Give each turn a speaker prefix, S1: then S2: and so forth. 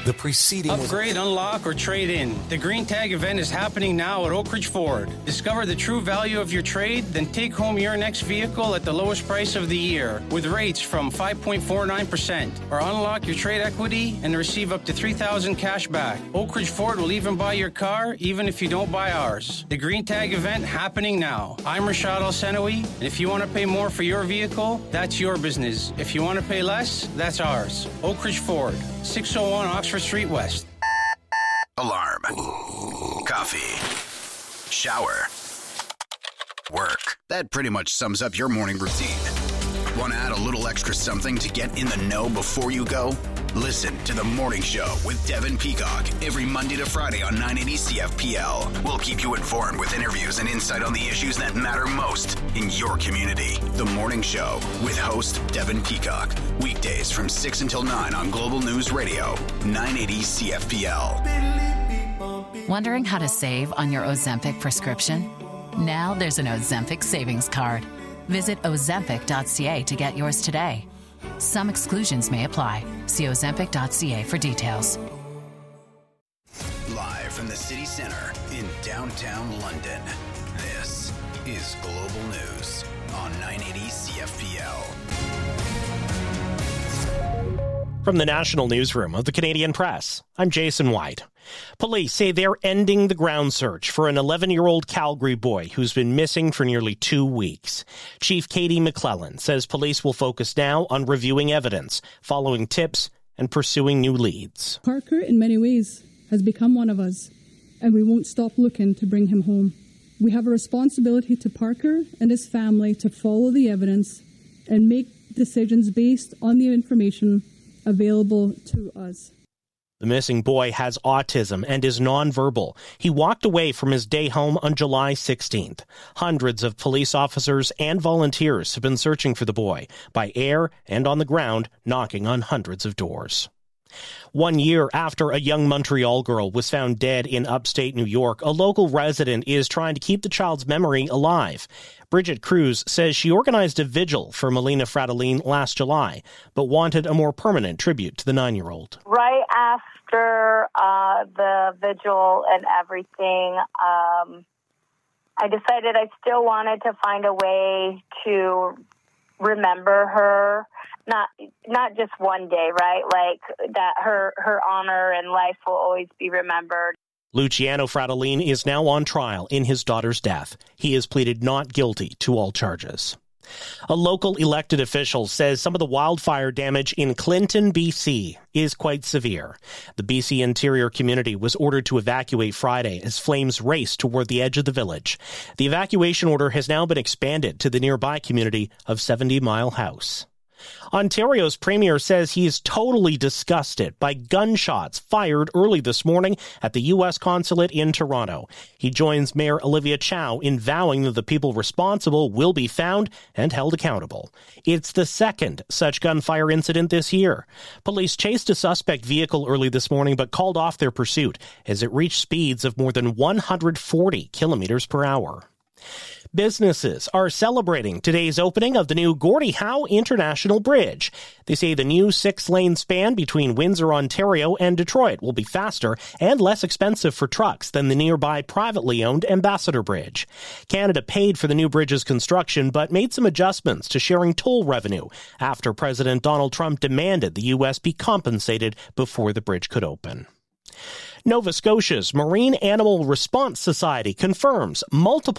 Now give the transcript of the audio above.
S1: The preceding
S2: Upgrade, unlock, or trade in. The Green Tag event is happening now at Oak Ridge Ford. Discover the true value of your trade, then take home your next vehicle at the lowest price of the year with rates from 5.49%. Or unlock your trade equity and receive up to $3,000 cash back. Oak Ridge Ford will even buy your car, even if you don't buy ours. The Green Tag event happening now. I'm Rashad Al-Senawi, and if you want to pay more for your vehicle, that's your business. If you want to pay less, that's ours. Oak Ridge Ford, 601 Oxford Street West.
S3: Alarm. Coffee. Shower. Work. That pretty much sums up your morning routine. Want to add a little extra something to get in the know before you go? Listen to The Morning Show with Devin Peacock every Monday to Friday on 980 CFPL. We'll keep you informed with interviews and insight on the issues that matter most in your community. The Morning Show with host Devin Peacock. Weekdays from 6 until 9 on Global News Radio, 980 CFPL.
S4: Wondering how to save on your Ozempic prescription? Now there's an Ozempic savings card. Visit Ozempic.ca to get yours today. Some exclusions may apply. See Ozempic.ca for details.
S3: Live from the city center in downtown London, this is Global News on 980 CFPL.
S5: From the National Newsroom of the Canadian Press, I'm Jason White. Police say they're ending the ground search for an 11-year-old Calgary boy who's been missing for nearly 2 weeks. Chief Katie McClellan says police will focus now on reviewing evidence, following tips, and pursuing new leads.
S6: Parker, in many ways, has become one of us, and we won't stop looking to bring him home. We have a responsibility to Parker and his family to follow the evidence and make decisions based on the information available to us.
S5: The missing boy has autism and is nonverbal. He walked away from his day home on July 16th. Hundreds of police officers and volunteers have been searching for the boy by air and on the ground, knocking on hundreds of doors. 1 year after a young Montreal girl was found dead in upstate New York, a local resident is trying to keep the child's memory alive. Bridget Cruz says she organized a vigil for Melina Fratellin last July, but wanted a more permanent tribute to the 9-year-old.
S7: Right after the vigil and everything, I decided I still wanted to find a way to remember her. Not just one day, right? Like that her honor and life will always be remembered.
S5: Luciano Fratellin is now on trial in his daughter's death. He has pleaded not guilty to all charges. A local elected official says some of the wildfire damage in Clinton, BC is quite severe. The BC interior community was ordered to evacuate Friday as flames raced toward the edge of the village. The evacuation order has now been expanded to the nearby community of 70 Mile House. Ontario's premier says he is totally disgusted by gunshots fired early this morning at the U.S. consulate in Toronto. He joins Mayor Olivia Chow in vowing that the people responsible will be found and held accountable. It's the second such gunfire incident this year. Police chased a suspect vehicle early this morning but called off their pursuit as it reached speeds of more than 140 kilometers per hour. Businesses are celebrating today's opening of the new Gordie Howe International Bridge. They say the new 6-lane span between Windsor, Ontario and Detroit will be faster and less expensive for trucks than the nearby privately owned Ambassador Bridge. Canada paid for the new bridge's construction but made some adjustments to sharing toll revenue after President Donald Trump demanded the U.S. be compensated before the bridge could open. Nova Scotia's Marine Animal Response Society confirms multiple